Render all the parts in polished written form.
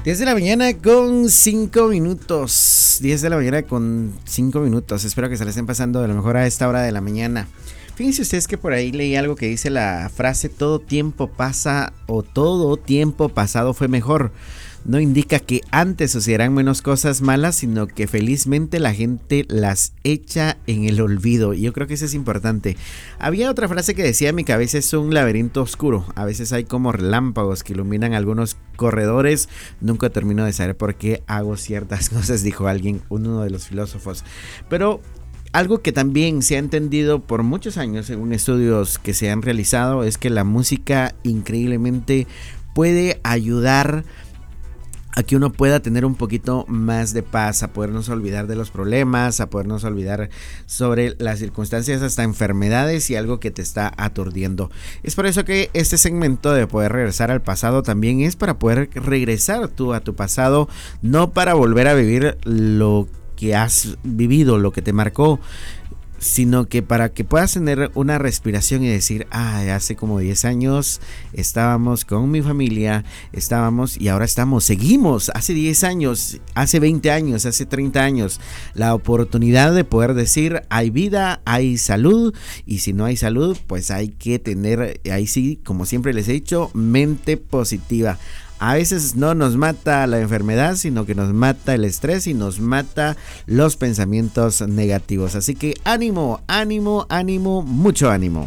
10 de la mañana con 5 minutos. 10 de la mañana con 5 minutos. Espero que se la estén pasando de lo mejor a esta hora de la mañana. Fíjense ustedes que por ahí leí algo que dice la frase todo tiempo pasa o todo tiempo pasado fue mejor. No indica que antes sucederán menos cosas malas, sino que felizmente la gente las echa en el olvido. Y yo creo que eso es importante. Había otra frase que decía: mi cabeza es un laberinto oscuro. A veces hay como relámpagos que iluminan algunos corredores. Nunca termino de saber por qué hago ciertas cosas, dijo alguien, uno de los filósofos. Pero algo que también se ha entendido por muchos años, según estudios que se han realizado, es que la música increíblemente puede ayudar a que uno pueda tener un poquito más de paz, a podernos olvidar de los problemas, a podernos olvidar sobre las circunstancias, hasta enfermedades y algo que te está aturdiendo. Es por eso que este segmento de poder regresar al pasado también es para poder regresar tú a tu pasado, no para volver a vivir lo que has vivido, lo que te marcó, sino que para que puedas tener una respiración y decir: hace como 10 años estábamos con mi familia, estábamos y ahora estamos, seguimos, hace 10 años, hace 20 años, hace 30 años, la oportunidad de poder decir: hay vida, hay salud, y si no hay salud, pues hay que tener, ahí sí, como siempre les he dicho, mente positiva. A veces no nos mata la enfermedad, sino que nos mata el estrés y nos mata los pensamientos negativos. Así que ánimo, ánimo, ánimo, mucho ánimo.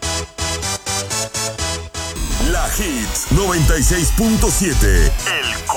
La Hits 96.7.